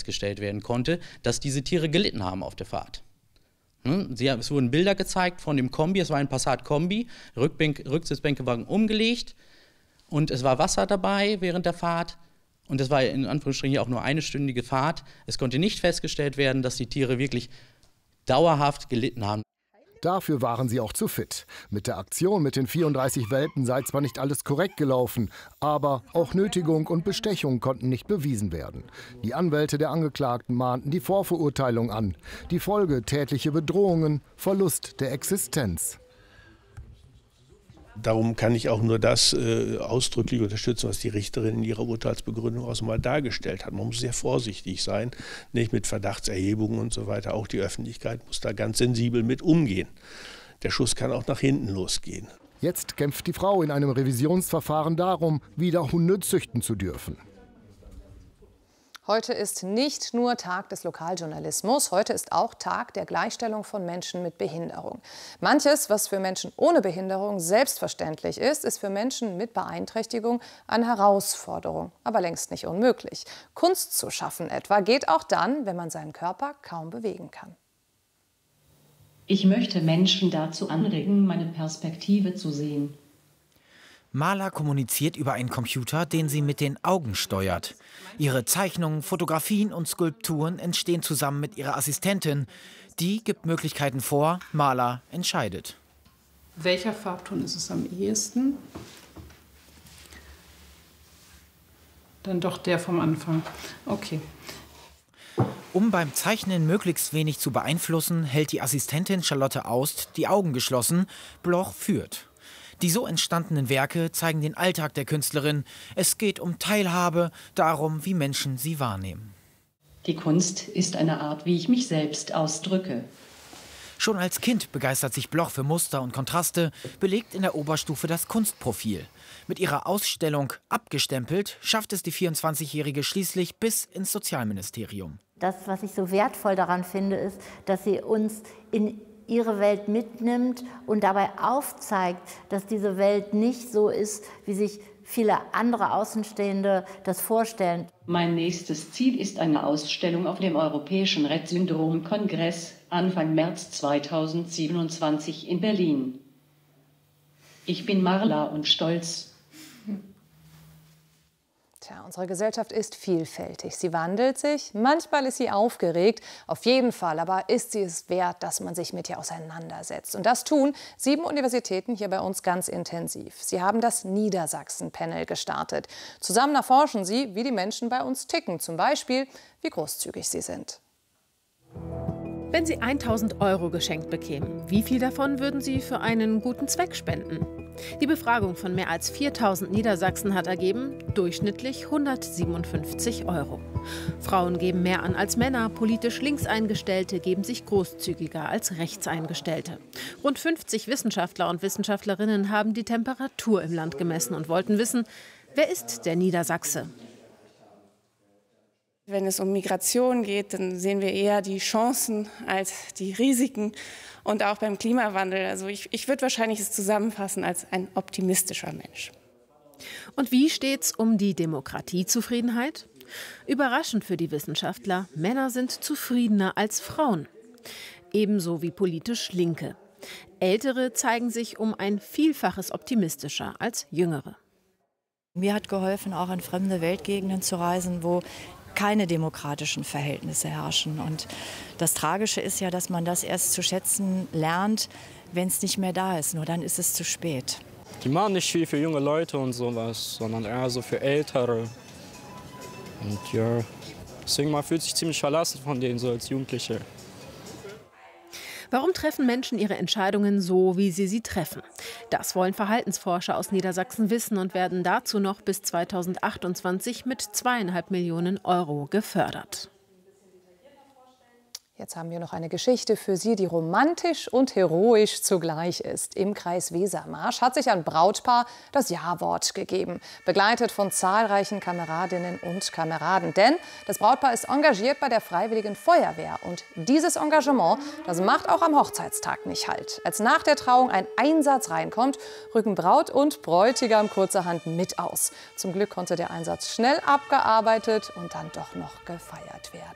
festgestellt werden konnte, dass diese Tiere gelitten haben auf der Fahrt. Es wurden Bilder gezeigt von dem Kombi, es war ein Passat-Kombi, Rücksitzbänke waren umgelegt und es war Wasser dabei während der Fahrt. Und das war in Anführungsstrichen auch nur eine stündige Fahrt. Es konnte nicht festgestellt werden, dass die Tiere wirklich dauerhaft gelitten haben. Dafür waren sie auch zu fit. Mit der Aktion mit den 34 Welpen sei zwar nicht alles korrekt gelaufen, aber auch Nötigung und Bestechung konnten nicht bewiesen werden. Die Anwälte der Angeklagten mahnten die Vorverurteilung an. Die Folge: tätliche Bedrohungen, Verlust der Existenz. Darum kann ich auch nur das ausdrücklich unterstützen, was die Richterin in ihrer Urteilsbegründung auch mal dargestellt hat. Man muss sehr vorsichtig sein, nicht mit Verdachtserhebungen und so weiter. Auch die Öffentlichkeit muss da ganz sensibel mit umgehen. Der Schuss kann auch nach hinten losgehen. Jetzt kämpft die Frau in einem Revisionsverfahren darum, wieder Hunde züchten zu dürfen. Heute ist nicht nur Tag des Lokaljournalismus, heute ist auch Tag der Gleichstellung von Menschen mit Behinderung. Manches, was für Menschen ohne Behinderung selbstverständlich ist, ist für Menschen mit Beeinträchtigung eine Herausforderung, aber längst nicht unmöglich. Kunst zu schaffen etwa geht auch dann, wenn man seinen Körper kaum bewegen kann. Ich möchte Menschen dazu anregen, meine Perspektive zu sehen. Maler kommuniziert über einen Computer, den sie mit den Augen steuert. Ihre Zeichnungen, Fotografien und Skulpturen entstehen zusammen mit ihrer Assistentin. Die gibt Möglichkeiten vor, Maler entscheidet. Welcher Farbton ist es am ehesten? Dann doch der vom Anfang. Okay. Um beim Zeichnen möglichst wenig zu beeinflussen, hält die Assistentin Charlotte Aust die Augen geschlossen. Bloch führt. Die so entstandenen Werke zeigen den Alltag der Künstlerin. Es geht um Teilhabe, darum, wie Menschen sie wahrnehmen. Die Kunst ist eine Art, wie ich mich selbst ausdrücke. Schon als Kind begeistert sich Bloch für Muster und Kontraste, belegt in der Oberstufe das Kunstprofil. Mit ihrer Ausstellung Abgestempelt schafft es die 24-Jährige schließlich bis ins Sozialministerium. Das, was ich so wertvoll daran finde, ist, dass sie uns in ihre Welt mitnimmt und dabei aufzeigt, dass diese Welt nicht so ist, wie sich viele andere Außenstehende das vorstellen. Mein nächstes Ziel ist eine Ausstellung auf dem Europäischen Rett-Syndrom-Kongress Anfang März 2027 in Berlin. Ich bin Marla und stolz. Tja, unsere Gesellschaft ist vielfältig. Sie wandelt sich, manchmal ist sie aufgeregt. Auf jeden Fall aber ist sie es wert, dass man sich mit ihr auseinandersetzt. Und das tun 7 Universitäten hier bei uns ganz intensiv. Sie haben das Niedersachsen-Panel gestartet. Zusammen erforschen sie, wie die Menschen bei uns ticken. Zum Beispiel, wie großzügig sie sind. Wenn Sie 1.000 € geschenkt bekämen, wie viel davon würden Sie für einen guten Zweck spenden? Die Befragung von mehr als 4.000 Niedersachsen hat ergeben, durchschnittlich 157 €. Frauen geben mehr an als Männer, politisch Linkseingestellte geben sich großzügiger als Rechtseingestellte. Rund 50 Wissenschaftler und Wissenschaftlerinnen haben die Temperatur im Land gemessen und wollten wissen, wer ist der Niedersachse? Wenn es um Migration geht, dann sehen wir eher die Chancen als die Risiken. Und auch beim Klimawandel. Also ich würde wahrscheinlich es zusammenfassen als ein optimistischer Mensch. Und wie steht's um die Demokratiezufriedenheit? Überraschend für die Wissenschaftler, Männer sind zufriedener als Frauen. Ebenso wie politisch Linke. Ältere zeigen sich um ein Vielfaches optimistischer als Jüngere. Mir hat geholfen, auch in fremde Weltgegenden zu reisen, wo keine demokratischen Verhältnisse herrschen. Und das Tragische ist ja, dass man das erst zu schätzen lernt, wenn es nicht mehr da ist. Nur dann ist es zu spät. Die machen nicht viel für junge Leute und sowas, sondern eher so für Ältere. Und ja, deswegen man fühlt sich ziemlich verlassen von denen so als Jugendliche. Warum treffen Menschen ihre Entscheidungen so, wie sie treffen? Das wollen Verhaltensforscher aus Niedersachsen wissen und werden dazu noch bis 2028 mit 2,5 Millionen € gefördert. Jetzt haben wir noch eine Geschichte für Sie, die romantisch und heroisch zugleich ist. Im Kreis Wesermarsch hat sich ein Brautpaar das Ja-Wort gegeben, begleitet von zahlreichen Kameradinnen und Kameraden. Denn das Brautpaar ist engagiert bei der Freiwilligen Feuerwehr. Und dieses Engagement, das macht auch am Hochzeitstag nicht Halt. Als nach der Trauung ein Einsatz reinkommt, rücken Braut und Bräutigam kurzerhand mit aus. Zum Glück konnte der Einsatz schnell abgearbeitet und dann doch noch gefeiert werden.